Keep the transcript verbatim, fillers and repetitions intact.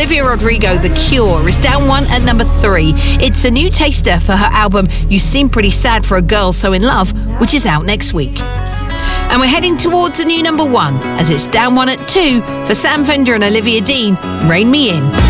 Olivia Rodrigo, The Cure, is down one at number three. It's a new taster for her album You Seem Pretty Sad for a Girl So In Love, which is out next week. And we're heading towards a new number one, as it's down one at two for Sam Fender and Olivia Dean, Rain Me In.